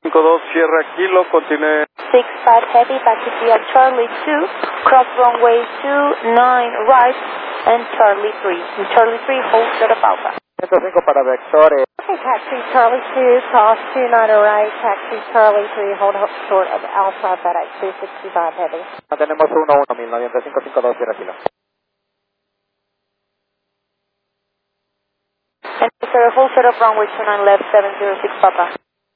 52 Sierra Kilo, continúe. 65 Heavy, back to Sierra Charlie 2, cross runway 29 right, and Charlie 3. And Charlie 3, hold short of Alpha. 105 para vectores. Okay, taxi Charlie 2, cross 29 right, taxi Charlie 3, hold short of Alpha, FedEx 265 Heavy. Mantenemos 1-1-1095-52 Sierra Kilo. And sir, hold short of runway 29 left, 706 Papa.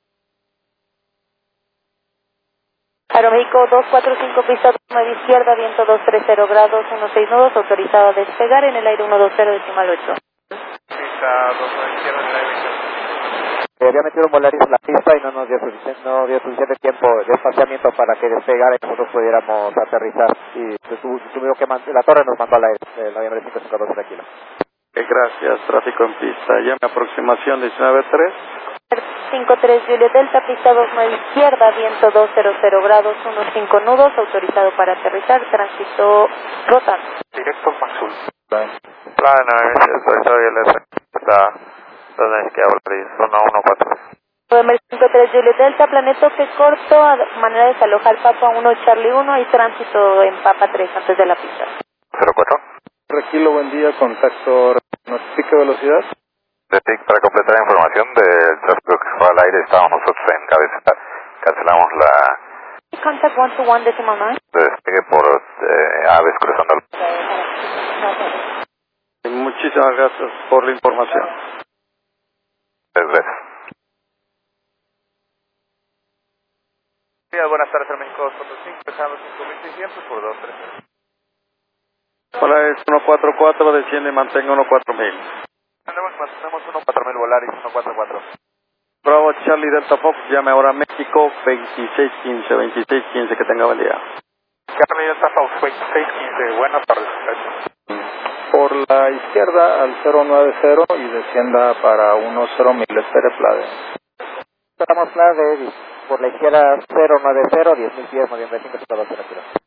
Aeroméxico 245, pista 29 izquierda, viento 230 grados, 16 nudos, autorizado a despegar en el aire 120 decimal 8. Pista 29 izquierda en el aire. Había metido un Volaris en la pista y no dio suficiente tiempo de espaciamiento para que despegara y nosotros pudiéramos aterrizar. Y tuvimos que la torre nos mandó al aire, el avión 552 Sierra Kilo. Gracias, tráfico en pista. Llame aproximación 19-3. 53 Juliet Delta, pista 29 izquierda, viento 200 grados, 15 nudos, autorizado para aterrizar, tránsito rotando. Directo Maxul. Plan 9, soy el S. Está donde es que habla 114. 53 Juliet Delta, planeta que corto, a manera de desalojar Papa 1 Charlie 1 y tránsito en Papa 3 antes de la pista. 04. Tranquilo, buen día, contacto, notifique velocidad. De TIC, para completar la información del tráfico que fue al aire, estábamos nosotros en cabeza, cancelamos la Contact 121 decimal 9. despegue por aves cruzando el... Muchísimas gracias por la información. Gracias. Buenas tardes, México 245, pesando 5.600 por 230. Hola, es 144, desciende y mantenga 14000. Mantenemos 14000 Volaris, 144. Bravo, Charlie Delta Fox, llame ahora a México 2615, que tenga buen día. Charlie Delta Fox, 2615, buenas tardes. Gracias. Por la izquierda al 090 y descienda para 10000, espere Plade. Estamos Plade, por la izquierda 090, 10.000 pies, 95-52 Sierra Kilo.